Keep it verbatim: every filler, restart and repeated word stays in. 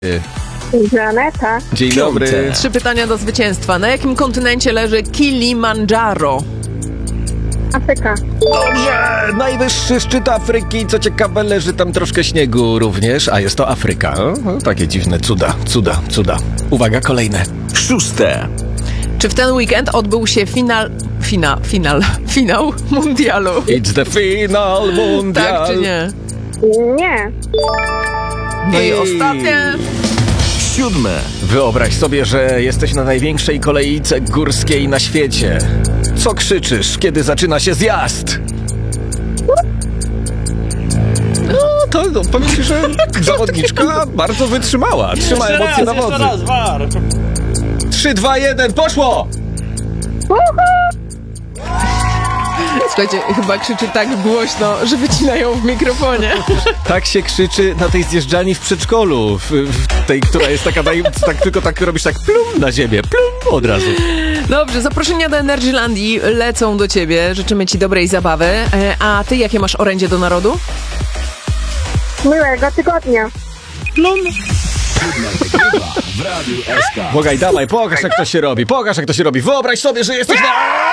Żaneta. Dzień dobry. Trzy pytania do zwycięstwa. Na jakim kontynencie leży Kilimandżaro? Afryka. Dobrze! Najwyższy szczyt Afryki. Co ciekawe, leży tam troszkę śniegu również, a jest to Afryka. O, takie dziwne cuda, cuda, cuda. Uwaga, kolejne. Szóste. Czy w ten weekend odbył się final... Fina, final, finał mundialu? It's the final mundial. Tak czy nie? Nie. No i ostatnie. Siódme. Wyobraź sobie, że jesteś na największej kolejce górskiej na świecie. Co krzyczysz, kiedy zaczyna się zjazd? No, to no, powiem ci, że zawodniczka bardzo wytrzymała. Trzyma Jeszcze emocje raz, na wodzy. jeszcze raz, war. trzy, dwa, jeden, poszło! Słuchajcie, chyba krzyczy tak głośno, że wycinają w mikrofonie. Tak się krzyczy na tej zjeżdżalni w przedszkolu. W, w tej, która jest taka, naj, tak, tylko tak robisz tak plum na ziemię. Plum od razu. Dobrze, zaproszenia do Energylandii lecą do ciebie. Życzymy ci dobrej zabawy. E, A ty jakie masz orędzie do narodu? Miłego tygodnia. W Radiu S K. Bogaj, dawaj, pokaż jak to się robi. Pokaż jak to się robi. Wyobraź sobie, że jesteś na...